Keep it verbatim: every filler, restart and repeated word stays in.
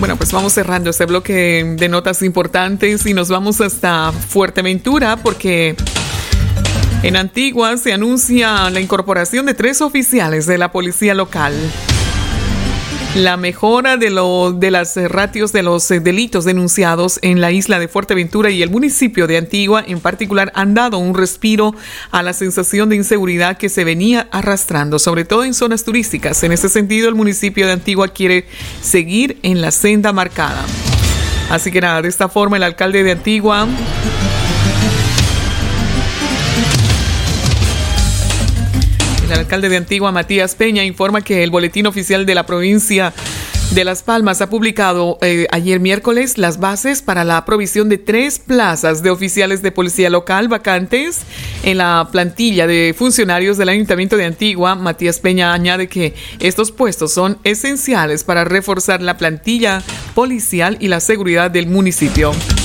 Bueno, pues vamos cerrando este bloque de notas importantes y nos vamos hasta Fuerteventura porque en Antigua se anuncia la incorporación de tres oficiales de la policía local. La mejora de, lo, de las ratios de los delitos denunciados en la isla de Fuerteventura y el municipio de Antigua en particular han dado un respiro a la sensación de inseguridad que se venía arrastrando, sobre todo en zonas turísticas. En ese sentido, el municipio de Antigua quiere seguir en la senda marcada. Así que nada, de esta forma el alcalde de Antigua... El alcalde de Antigua, Matías Peña, informa que el boletín oficial de la provincia de Las Palmas ha publicado eh, ayer miércoles las bases para la provisión de tres plazas de oficiales de policía local vacantes en la plantilla de funcionarios del Ayuntamiento de Antigua. Matías Peña añade que estos puestos son esenciales para reforzar la plantilla policial y la seguridad del municipio.